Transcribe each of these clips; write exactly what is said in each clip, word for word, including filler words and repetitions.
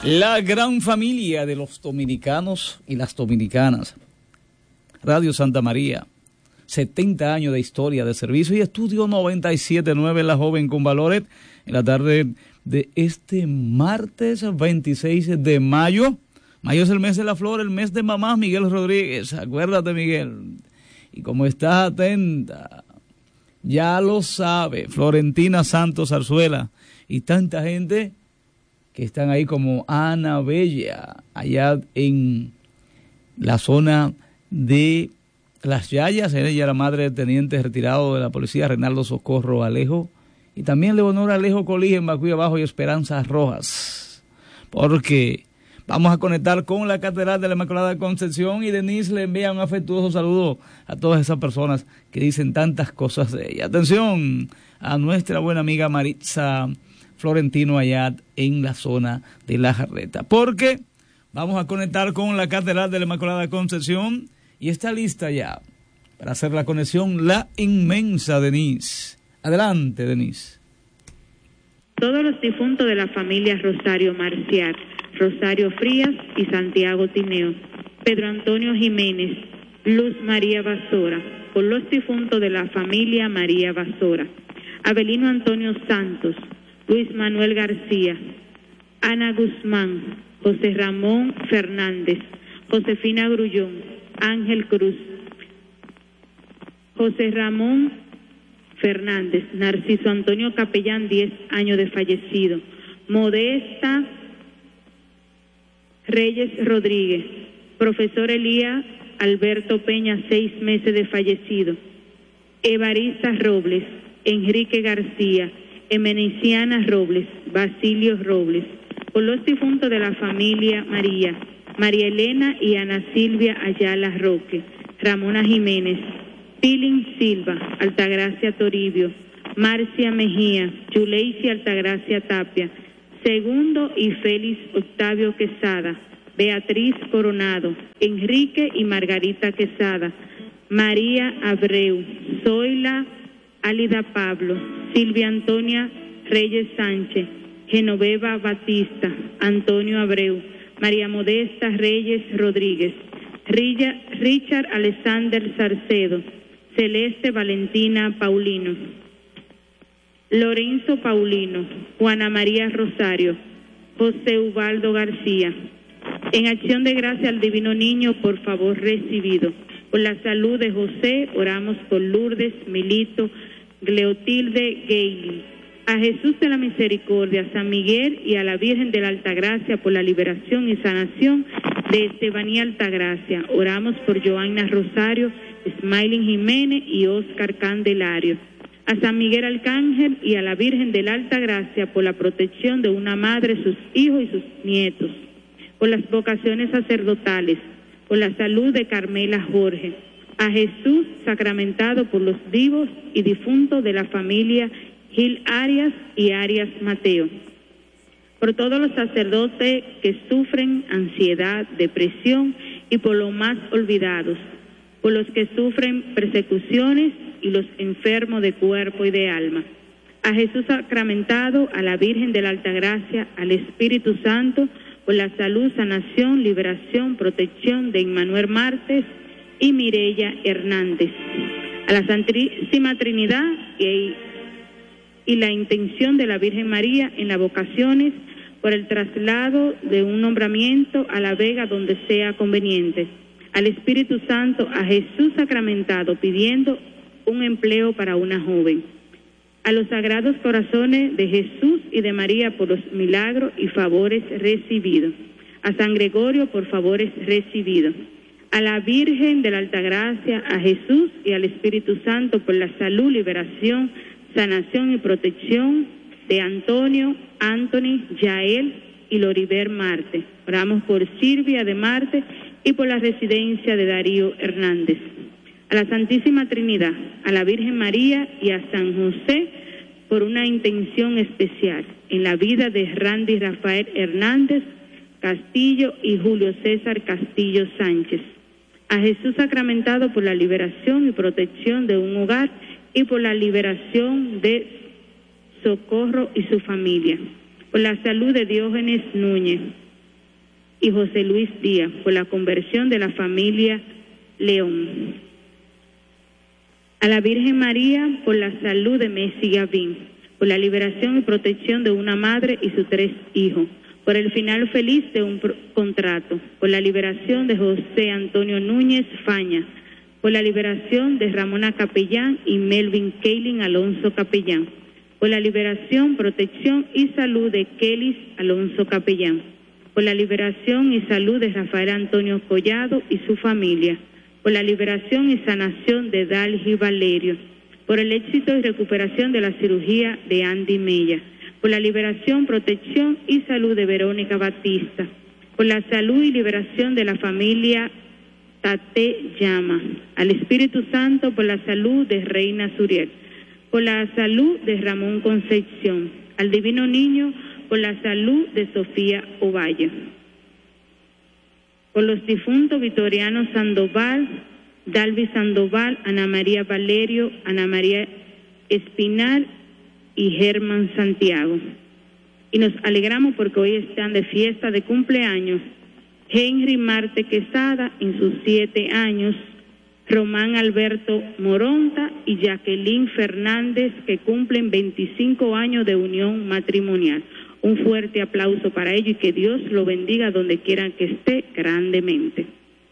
La gran familia de los dominicanos y las dominicanas. Radio Santa María, setenta años de historia de servicio y estudio noventa y siete punto nueve La Joven con Valores en la tarde de este martes veintiséis de mayo. Mayo es el mes de la flor, el mes de mamá, Miguel Rodríguez. Acuérdate, Miguel. Y como estás atenta, ya lo sabe, Florentina Santos Zarzuela y tanta gente que están ahí como Ana Bella, allá en la zona de Las Yayas. Ella la madre del teniente retirado de la policía, Reinaldo Socorro Alejo, y también Leonor Alejo Colí en Bacuy Abajo y Esperanza Rojas, porque vamos a conectar con la Catedral de la Inmaculada Concepción y Denise le envía un afectuoso saludo a todas esas personas que dicen tantas cosas de ella. Atención a nuestra buena amiga Maritza Florentino allá en la zona de La Jarreta, porque vamos a conectar con la Catedral de la Inmaculada Concepción y está lista ya para hacer la conexión la inmensa Denise. Adelante, Denise. Todos los difuntos de la familia Rosario Marciar, Rosario Frías y Santiago Tineo, Pedro Antonio Jiménez, Luz María Basora, por los difuntos de la familia María Basora, Abelino Antonio Santos, Luis Manuel García, Ana Guzmán, José Ramón Fernández, Josefina Grullón, Ángel Cruz, José Ramón Fernández, Narciso Antonio Capellán, diez años de fallecido, Modesta Reyes Rodríguez, profesor Elías Alberto Peña, seis meses de fallecido, Evarista Robles, Enrique García, Emeniciana Robles, Basilio Robles, por los difuntos de la familia María, María Elena y Ana Silvia Ayala Roque, Ramona Jiménez, Pilín Silva, Altagracia Toribio, Marcia Mejía, Yuleisi Altagracia Tapia, Segundo y Félix Octavio Quesada, Beatriz Coronado, Enrique y Margarita Quesada, María Abreu, Zoila Álida Pablo, Silvia Antonia Reyes Sánchez, Genoveva Batista, Antonio Abreu, María Modesta Reyes Rodríguez, Richard Alexander Sarcedo, Celeste Valentina Paulino, Lorenzo Paulino, Juana María Rosario, José Ubaldo García. En acción de gracia al Divino Niño, por favor recibido. Por la salud de José, oramos por Lourdes, Milito, Gleotilde, Gailey. A Jesús de la Misericordia, a San Miguel y a la Virgen de la Altagracia por la liberación y sanación de Estebanía Altagracia. Oramos por Joanna Rosario, Smiling Jiménez y Oscar Candelario. A San Miguel Arcángel y a la Virgen de la Altagracia por la protección de una madre, sus hijos y sus nietos. Por las vocaciones sacerdotales, por la salud de Carmela Jorge. A Jesús sacramentado por los vivos y difuntos de la familia Gil Arias y Arias Mateo. Por todos los sacerdotes que sufren ansiedad, depresión y por los más olvidados. Por los que sufren persecuciones y los enfermos de cuerpo y de alma. A Jesús sacramentado, a la Virgen de la Altagracia, al Espíritu Santo, por la salud, sanación, liberación, protección de Immanuel Martes y Mireya Hernández. A la Santísima Trinidad y, y la intención de la Virgen María en las vocaciones por el traslado de un nombramiento a La Vega donde sea conveniente. Al Espíritu Santo, a Jesús sacramentado, pidiendo un empleo para una joven. A los sagrados corazones de Jesús y de María por los milagros y favores recibidos. A San Gregorio por favores recibidos. A la Virgen de la Altagracia, a Jesús y al Espíritu Santo por la salud, liberación, sanación y protección de Antonio, Anthony, Yael y Loriber Marte. Oramos por Silvia de Marte y por la residencia de Darío Hernández. A la Santísima Trinidad, a la Virgen María y a San José por una intención especial en la vida de Randy Rafael Hernández Castillo y Julio César Castillo Sánchez. A Jesús sacramentado por la liberación y protección de un hogar y por la liberación de Socorro y su familia. Por la salud de Diógenes Núñez, y José Luis Díaz, por la conversión de la familia León. A la Virgen María, por la salud de Messi Gavín, por la liberación y protección de una madre y sus tres hijos, por el final feliz de un contrato, por la liberación de José Antonio Núñez Faña, por la liberación de Ramona Capellán y Melvin Keilin Alonso Capellán, por la liberación, protección y salud de Kelis Alonso Capellán, por la liberación y salud de Rafael Antonio Collado y su familia, por la liberación y sanación de Dalgi Valerio, por el éxito y recuperación de la cirugía de Andy Mella, por la liberación, protección y salud de Verónica Batista, por la salud y liberación de la familia Tate Llama, al Espíritu Santo por la salud de Reina Suriel, por la salud de Ramón Concepción, al Divino Niño por la salud de Sofía Ovalle, por los difuntos Vitoriano Sandoval, Dalvi Sandoval, Ana María Valerio, Ana María Espinal y Germán Santiago. Y nos alegramos porque hoy están de fiesta de cumpleaños Henry Marte Quesada en sus siete años, Román Alberto Moronta y Jacqueline Fernández, que cumplen veinticinco años de unión matrimonial. Un fuerte aplauso para ellos y que Dios lo bendiga donde quiera que esté grandemente.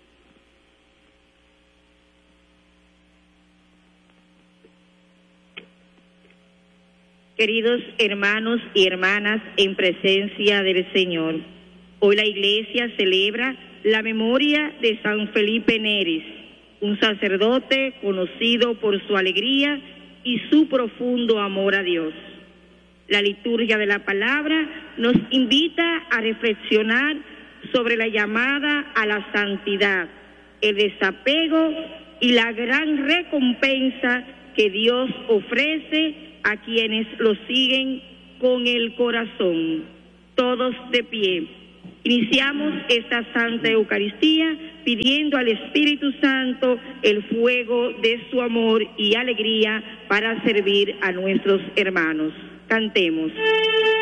Queridos hermanos y hermanas en presencia del Señor, hoy la Iglesia celebra la memoria de San Felipe Neris, un sacerdote conocido por su alegría y su profundo amor a Dios. La liturgia de la palabra nos invita a reflexionar sobre la llamada a la santidad, el desapego y la gran recompensa que Dios ofrece a quienes lo siguen con el corazón. Todos de pie. Iniciamos esta Santa Eucaristía pidiendo al Espíritu Santo el fuego de su amor y alegría para servir a nuestros hermanos. Cantemos.